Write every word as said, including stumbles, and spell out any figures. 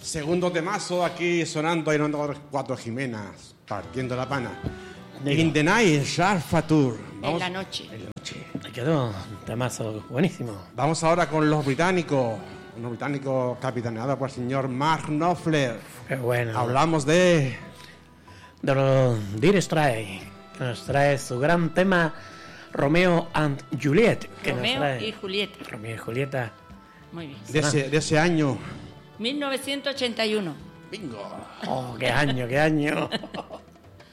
Segundo temazo aquí sonando ahí en cuatro Jimenas, partiendo la pana. Digo. In the Night, Sharp Fatur. En la noche. En la noche. Me quedó un temazo buenísimo. Vamos ahora con los británicos. Los británicos capitaneados por el señor Mark Knopfler. Qué bueno. Hablamos de... De los Dire Straits, que nos trae su gran tema Romeo and Juliet. Que Romeo nos trae... y Julieta. Romeo y Julieta. Muy bien. De ese, de ese año. mil novecientos ochenta y uno. Bingo. Oh, qué año, qué año.